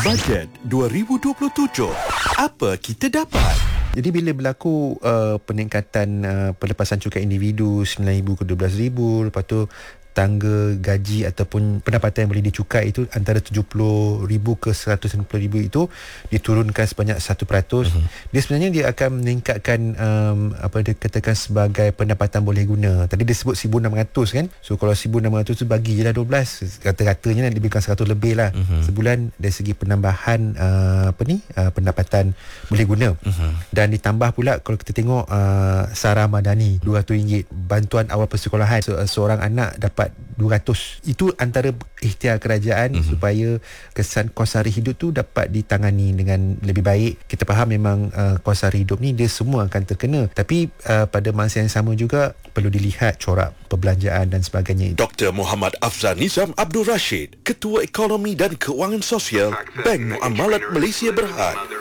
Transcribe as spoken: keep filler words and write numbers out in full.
Bajet dua ribu dua puluh tujuh. Apa kita dapat? Jadi bila berlaku uh, peningkatan uh, pelepasan cukai individu sembilan ribu ke dua belas ribu, lepas tu tangga gaji ataupun pendapatan yang boleh dicukai itu antara tujuh puluh ribu ke seratus lima puluh ribu itu diturunkan sebanyak satu peratus. Uh-huh. Dia sebenarnya dia akan meningkatkan um, apa dia katakan sebagai pendapatan boleh guna. Tadi dia sebut seribu enam ratus kan. So kalau seribu enam ratus tu bagi je lah dua belas. Kata-katanya lebih kurang seratus lebih lah. Uh-huh. Sebulan dari segi penambahan uh, apa ni uh, pendapatan boleh guna. Uh-huh. Dan ditambah pula kalau kita tengok uh, Sara Madani dua ratus ringgit, bantuan awal persekolahan se- seorang anak dapat dua ratus. Itu antara ikhtiar kerajaan mm-hmm. supaya kesan kos sara hidup tu dapat ditangani dengan lebih baik. Kita faham memang uh, kos sara hidup ni dia semua akan terkena, tapi uh, pada masa yang sama juga perlu dilihat corak perbelanjaan dan sebagainya. Doktor Muhammad Afzal Nizam Abdul Rashid, Ketua Ekonomi dan Keuangan Sosial Bank Muamalat Malaysia Berhad.